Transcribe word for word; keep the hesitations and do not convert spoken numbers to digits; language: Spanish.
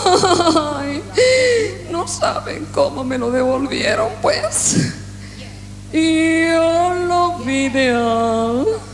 Ay, no saben cómo me lo devolvieron, pues. Y yo lo video.